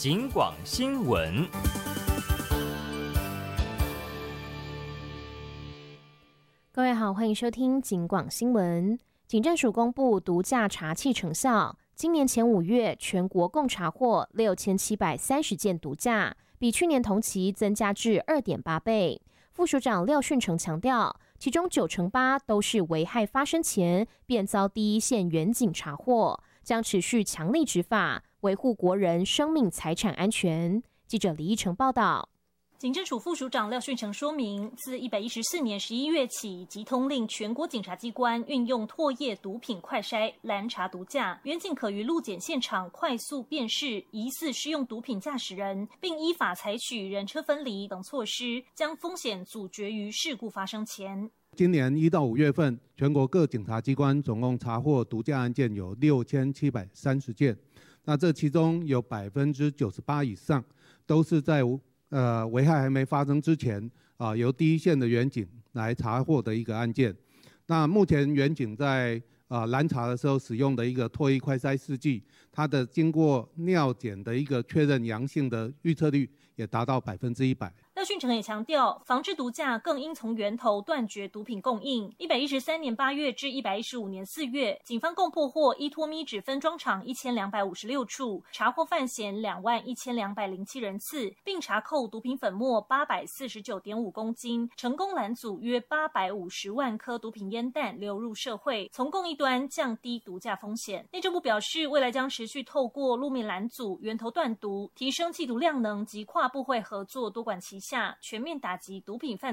警广新闻。 各位好，欢迎收听警广新闻。警政署公布毒驾查缉成效，今年前5月全国共查获6730件毒驾，比去年同期增加至 2.8 倍。副署长廖训成强调，其中98%都是危害发生前便遭第一线员警查获，将持续强力执法，维护国人生命财产安全。记者李义成报道。 警政署副署长廖训成说明，自114年11月起，即通令全国警察机关运用唾液毒品快筛拦查毒驾，员警可于路检现场快速辨识疑似施用毒品驾驶人，并依法采取人车分离等措施，将风险阻绝于事故发生前。 今年1到5月份，全国各警察机关总共查获毒驾案件有6730件，那这其中有98%以上都是在危害还没发生之前由第一线的员警来查获的一个案件。那目前员警在拦查的时候使用的一个唾液快筛试剂，它的经过尿检的一个确认阳性的预测率也达到100%。 廖训成也强调，防治毒驾更应从源头断绝毒品供应。113年8月至115年4月，警方共破获依托咪酯分装厂1256处，查获犯嫌21207人次，并查扣毒品粉末849.5公斤，成功拦阻约850万颗毒品烟弹流入社会，从供应端降低毒驾风险。内政部表示，未来将持续透过路面拦阻、源头断毒、提升缉毒量能及跨部会合作多管齐下，全面打击毒品犯